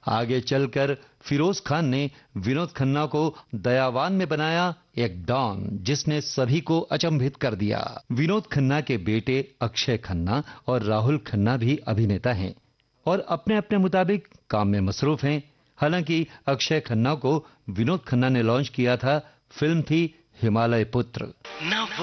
आगे चलकर फिरोज खान ने विनोद खन्ना को दयावान में बनाया एक डॉन जिसने सभी को अचंभित कर दिया। विनोद खन्ना के बेटे अक्षय खन्ना और राहुल खन्ना भी अभिनेता हैं और अपने अपने मुताबिक काम में मसरूफ हैं। हालांकि अक्षय खन्ना को विनोद खन्ना ने लॉन्च किया था, फिल्म थी हिमालय पुत्र।